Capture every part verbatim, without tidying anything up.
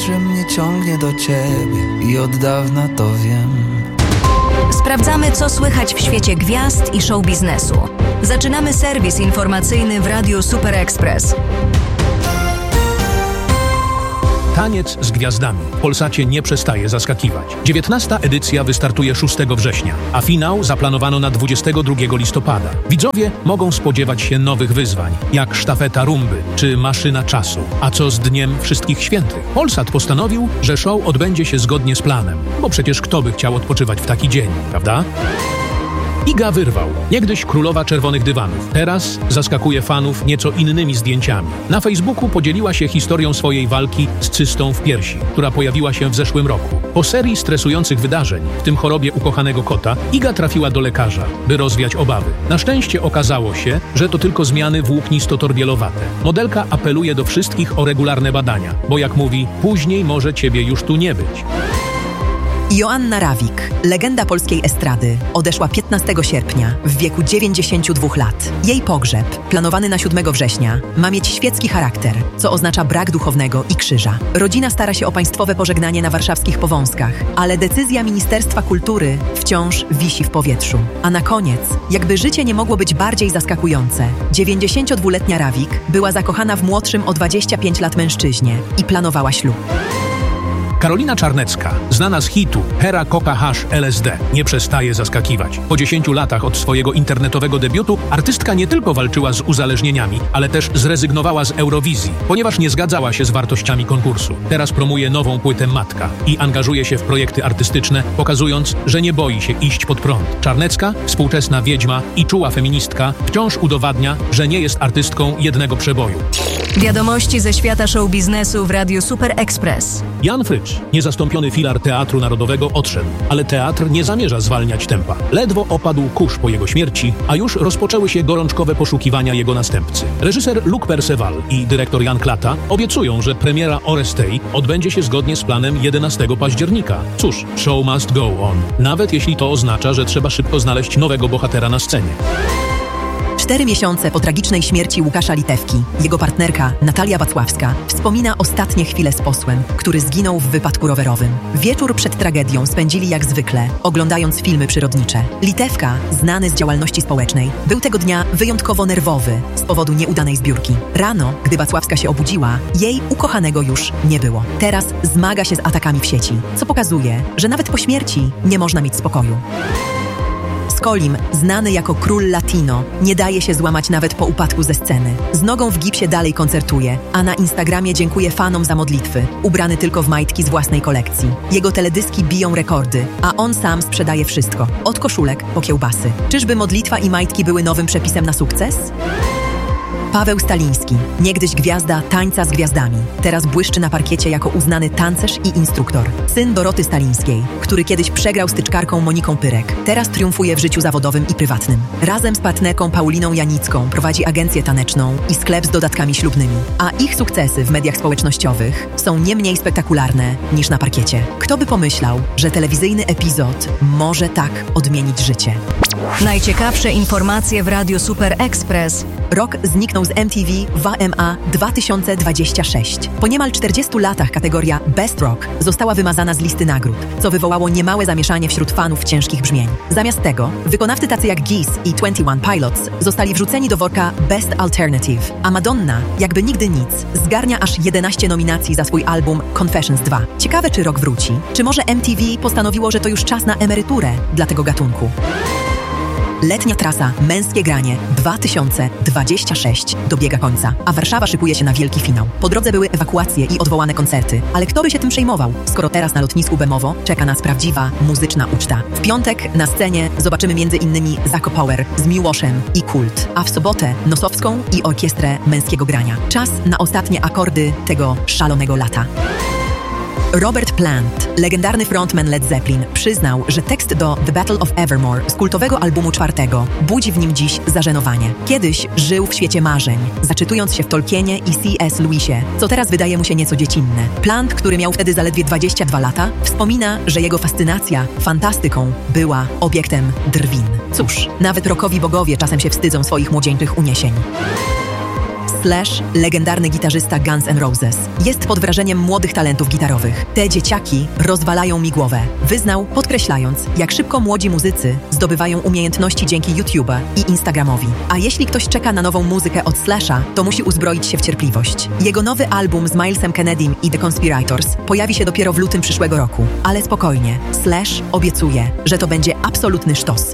że mnie ciągnie do ciebie i od dawna to wiem. Sprawdzamy, co słychać w świecie gwiazd i show biznesu. Zaczynamy serwis informacyjny w Radiu Super Express. Taniec z gwiazdami w Polsacie nie przestaje zaskakiwać. dziewiętnasta edycja wystartuje szóstego września, a finał zaplanowano na dwudziestego drugiego listopada. Widzowie mogą spodziewać się nowych wyzwań, jak sztafeta rumby czy maszyna czasu. A co z Dniem Wszystkich Świętych? Polsat postanowił, że show odbędzie się zgodnie z planem, bo przecież kto by chciał odpoczywać w taki dzień, prawda? Iga Wyrwał, niegdyś królowa czerwonych dywanów, teraz zaskakuje fanów nieco innymi zdjęciami. Na Facebooku podzieliła się historią swojej walki z cystą w piersi, która pojawiła się w zeszłym roku. Po serii stresujących wydarzeń, w tym chorobie ukochanego kota, Iga trafiła do lekarza, by rozwiać obawy. Na szczęście okazało się, że to tylko zmiany włóknisto-torbielowate. Modelka apeluje do wszystkich o regularne badania, bo jak mówi, później może ciebie już tu nie być. Joanna Rawik, legenda polskiej estrady, odeszła piętnastego sierpnia w wieku dziewięćdziesięciu dwóch lat. Jej pogrzeb, planowany na siódmego września, ma mieć świecki charakter, co oznacza brak duchownego i krzyża. Rodzina stara się o państwowe pożegnanie na warszawskich Powązkach, ale decyzja Ministerstwa Kultury wciąż wisi w powietrzu. A na koniec, jakby życie nie mogło być bardziej zaskakujące, dziewięćdziesięciodwuletnia Rawik była zakochana w młodszym o dwadzieścia pięć lat mężczyźnie i planowała ślub. Karolina Czarnecka, znana z hitu Hera Koka Hasz L S D, nie przestaje zaskakiwać. Po dziesięciu latach od swojego internetowego debiutu artystka nie tylko walczyła z uzależnieniami, ale też zrezygnowała z Eurowizji, ponieważ nie zgadzała się z wartościami konkursu. Teraz promuje nową płytę Matka i angażuje się w projekty artystyczne, pokazując, że nie boi się iść pod prąd. Czarnecka, współczesna wiedźma i czuła feministka, wciąż udowadnia, że nie jest artystką jednego przeboju. Wiadomości ze świata show biznesu w Radiu Super Express. Jan Frycz, niezastąpiony filar Teatru Narodowego, odszedł, ale teatr nie zamierza zwalniać tempa. Ledwo opadł kurz po jego śmierci, a już rozpoczęły się gorączkowe poszukiwania jego następcy. Reżyser Luc Perceval i dyrektor Jan Klata obiecują, że premiera Orestei odbędzie się zgodnie z planem jedenastego października. Cóż, show must go on, nawet jeśli to oznacza, że trzeba szybko znaleźć nowego bohatera na scenie. Cztery miesiące po tragicznej śmierci Łukasza Litewki, jego partnerka Natalia Wacławska wspomina ostatnie chwile z posłem, który zginął w wypadku rowerowym. Wieczór przed tragedią spędzili jak zwykle, oglądając filmy przyrodnicze. Litewka, znany z działalności społecznej, był tego dnia wyjątkowo nerwowy z powodu nieudanej zbiórki. Rano, gdy Wacławska się obudziła, jej ukochanego już nie było. Teraz zmaga się z atakami w sieci, co pokazuje, że nawet po śmierci nie można mieć spokoju. Skolim, znany jako król latino, nie daje się złamać nawet po upadku ze sceny. Z nogą w gipsie dalej koncertuje, a na Instagramie dziękuje fanom za modlitwy, ubrany tylko w majtki z własnej kolekcji. Jego teledyski biją rekordy, a on sam sprzedaje wszystko, od koszulek po kiełbasy. Czyżby modlitwa i majtki były nowym przepisem na sukces? Paweł Staliński, niegdyś gwiazda tańca z gwiazdami, teraz błyszczy na parkiecie jako uznany tancerz i instruktor. Syn Doroty Stalińskiej, który kiedyś przegrał styczkarką Moniką Pyrek, teraz triumfuje w życiu zawodowym i prywatnym. Razem z partnerką Pauliną Janicką prowadzi agencję taneczną i sklep z dodatkami ślubnymi. A ich sukcesy w mediach społecznościowych są nie mniej spektakularne niż na parkiecie. Kto by pomyślał, że telewizyjny epizod może tak odmienić życie? Najciekawsze informacje w Radiu Super Express. Rok zniknął z M T V W A M A dwa tysiące dwadzieścia sześć. Po niemal czterdziestu latach kategoria Best Rock została wymazana z listy nagród, co wywołało niemałe zamieszanie wśród fanów ciężkich brzmień. Zamiast tego, wykonawcy tacy jak Geese i twenty one Pilots zostali wrzuceni do worka Best Alternative, a Madonna, jakby nigdy nic, zgarnia aż jedenaście nominacji za swój album Confessions dwa. Ciekawe, czy rok wróci, czy może M T V postanowiło, że to już czas na emeryturę dla tego gatunku. Letnia trasa Męskie Granie dwa tysiące dwadzieścia sześć dobiega końca, a Warszawa szykuje się na wielki finał. Po drodze były ewakuacje i odwołane koncerty, ale kto by się tym przejmował, skoro teraz na lotnisku Bemowo czeka nas prawdziwa muzyczna uczta. W piątek na scenie zobaczymy między innymi Zako Power z Miłoszem i Kult, a w sobotę Nosowską i Orkiestrę Męskiego Grania. Czas na ostatnie akordy tego szalonego lata. Robert Plant, legendarny frontman Led Zeppelin, przyznał, że tekst do The Battle of Evermore z kultowego albumu czwartego budzi w nim dziś zażenowanie. Kiedyś żył w świecie marzeń, zaczytując się w Tolkienie i C S Lewisie, co teraz wydaje mu się nieco dziecinne. Plant, który miał wtedy zaledwie dwadzieścia dwa lata, wspomina, że jego fascynacja fantastyką była obiektem drwin. Cóż, nawet rockowi bogowie czasem się wstydzą swoich młodzieńczych uniesień. Slash, legendarny gitarzysta Guns N' Roses, jest pod wrażeniem młodych talentów gitarowych. Te dzieciaki rozwalają mi głowę. Wyznał, podkreślając, jak szybko młodzi muzycy zdobywają umiejętności dzięki YouTube'a i Instagramowi. A jeśli ktoś czeka na nową muzykę od Slasha, to musi uzbroić się w cierpliwość. Jego nowy album z Milesem Kennedym i The Conspirators pojawi się dopiero w lutym przyszłego roku. Ale spokojnie, Slash obiecuje, że to będzie absolutny sztos.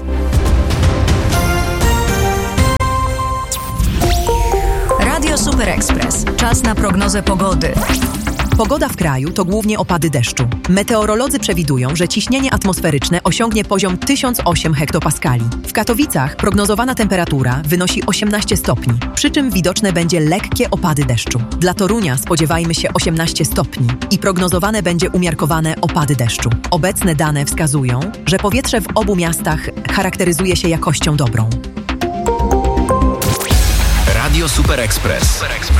Radio Super Express. Czas na prognozę pogody. Pogoda w kraju to głównie opady deszczu. Meteorolodzy przewidują, że ciśnienie atmosferyczne osiągnie poziom tysiąc osiem hektopaskali. W Katowicach prognozowana temperatura wynosi osiemnaście stopni, przy czym widoczne będzie lekkie opady deszczu. Dla Torunia spodziewajmy się osiemnaście stopni i prognozowane będzie umiarkowane opady deszczu. Obecne dane wskazują, że powietrze w obu miastach charakteryzuje się jakością dobrą. Radio Super Express.